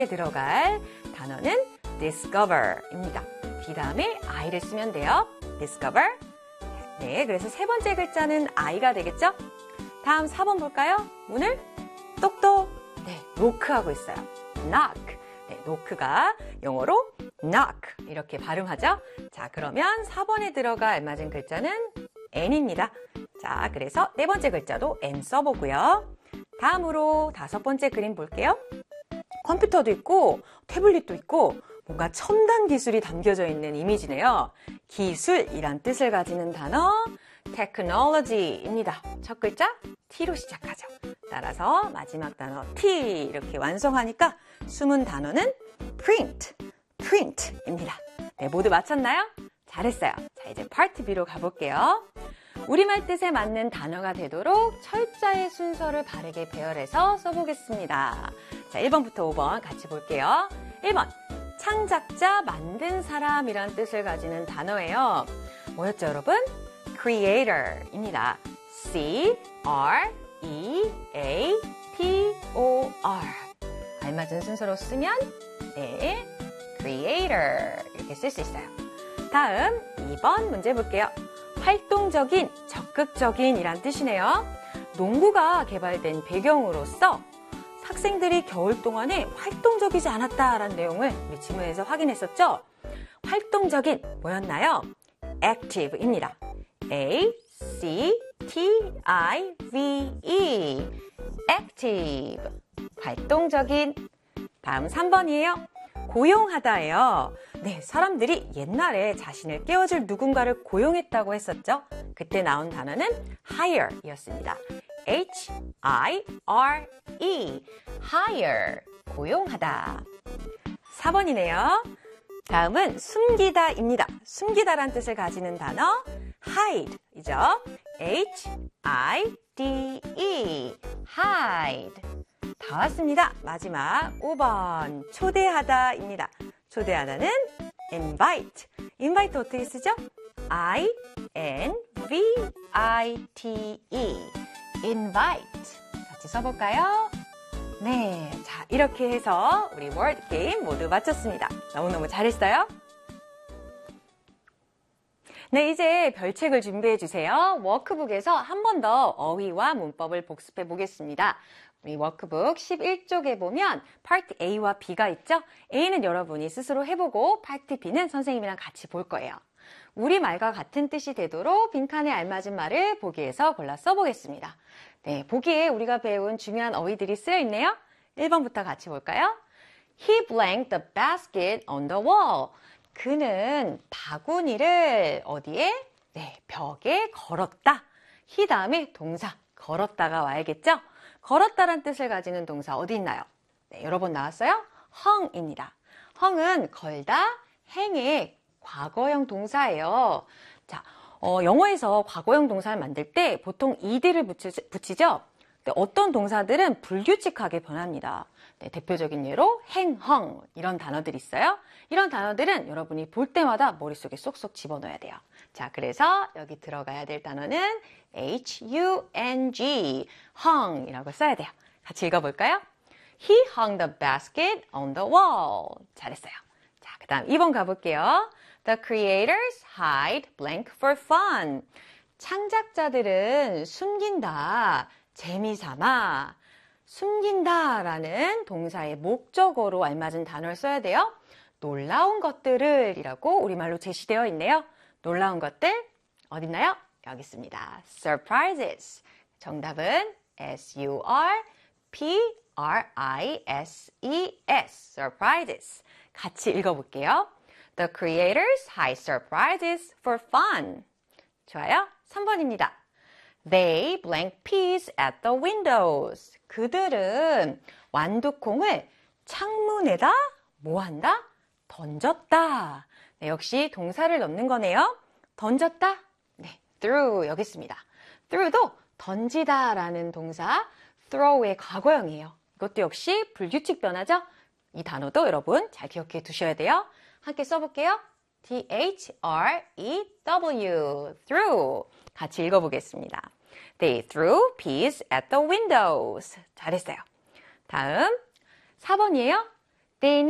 들어갈 단어는 discover입니다. D 다음에 I를 쓰면 돼요. discover. 네, 그래서 세 번째 글자는 I가 되겠죠? 다음 4번 볼까요? 문을 똑똑. 네, 노크하고 있어요. knock. 네, 노크가 영어로 knock 이렇게 발음하죠? 자, 그러면 4번에 들어갈 알맞은 글자는 N입니다. 자, 그래서 네 번째 글자도 N 써보고요. 다음으로 5번째 그림 볼게요. 컴퓨터도 있고 태블릿도 있고 뭔가 첨단 기술이 담겨져 있는 이미지네요. 기술이란 뜻을 가지는 단어 technology입니다. 첫 글자 T로 시작하죠. 따라서 마지막 단어 T 이렇게 완성하니까 숨은 단어는 print입니다. 네, 모두 맞췄나요? 잘했어요. 자, 이제 파트 B로 가볼게요. 우리말 뜻에 맞는 단어가 되도록 철자의 순서를 바르게 배열해서 써보겠습니다. 자, 1번부터 5번 같이 볼게요. 1번, 창작자, 만든 사람이란 뜻을 가지는 단어예요. 뭐였죠, 여러분? creator입니다. C-R-E-A-T-O-R. 알맞은 순서로 쓰면 네, creator 이렇게 쓸 수 있어요. 다음 2번 문제 볼게요. 활동적인, 적극적인 이란 뜻이네요. 농구가 개발된 배경으로서 학생들이 겨울 동안에 활동적이지 않았다라는 내용을 우리 지문에서 확인했었죠? 활동적인 뭐였나요? active입니다. A-C-T-I-V-E active 활동적인. 다음 3번이에요. 고용하다예요. 네, 사람들이 옛날에 자신을 깨워줄 누군가를 고용했다고 했었죠. 그때 나온 단어는 hire이었습니다. H-I-R-E hire 고용하다. 4번이네요. 다음은 숨기다입니다. 숨기다란 뜻을 가지는 단어 hide이죠. H-I-D-E hide. 다 왔습니다. 마지막 5번 초대하다입니다. 초대하다는 invite. invite 어떻게 쓰죠? I-N-V-I-T-E invite. 같이 써볼까요? 네, 자 이렇게 해서 우리 워드 게임 모두 마쳤습니다. 너무너무 잘했어요. 네, 이제 별책을 준비해 주세요. 워크북에서 한 번 더 어휘와 문법을 복습해 보겠습니다. 우리 워크북 11쪽에 보면 파트 A와 B가 있죠? A는 여러분이 스스로 해보고 파트 B는 선생님이랑 같이 볼 거예요. 우리말과 같은 뜻이 되도록 빈칸에 알맞은 말을 보기에서 골라 써보겠습니다. 네, 보기에 우리가 배운 중요한 어휘들이 쓰여 있네요. 1번부터 같이 볼까요? He blanked the basket on the wall. 그는 바구니를 어디에? 네, 벽에 걸었다. he 다음에 동사 걸었다가 와야겠죠? 걸었다란 뜻을 가지는 동사 어디 있나요? 네, 여러 번 나왔어요? hung입니다. hung은 걸다, 행의 과거형 동사예요. 자, 영어에서 과거형 동사를 만들 때 보통 ed를 붙이죠? 근데 어떤 동사들은 불규칙하게 변합니다. 네, 대표적인 예로 행, hung 이런 단어들이 있어요. 이런 단어들은 여러분이 볼 때마다 머릿속에 쏙쏙 집어넣어야 돼요. 자, 그래서 여기 들어가야 될 단어는 H-U-N-G, hung 이라고 써야 돼요. 같이 읽어볼까요? He hung the basket on the wall. 잘했어요. 자, 그 다음 2번 가볼게요. The creators hide blank for fun. 창작자들은 숨긴다, 재미삼아. 숨긴다라는 동사의 목적어로 알맞은 단어를 써야 돼요. 놀라운 것들을 이라고 우리말로 제시되어 있네요. 놀라운 것들 어딨나요? 여기 있습니다. Surprises. 정답은 S-U-R-P-R-I-S-E-S. Surprises. 같이 읽어볼게요. The creators hide surprises for fun. 좋아요. 3번입니다. They blank peas at the windows. 그들은 완두콩을 창문에다 뭐한다? 던졌다. 네, 역시 동사를 넣는 거네요. 던졌다? 네, threw 여기 있습니다. threw도 던지다라는 동사 throw의 과거형이에요. 이것도 역시 불규칙 변화죠? 이 단어도 여러분 잘 기억해 두셔야 돼요. 함께 써볼게요. T-H-R-E-W threw 같이 읽어보겠습니다. They threw peas at the windows. 잘했어요. 다음 4번이에요. They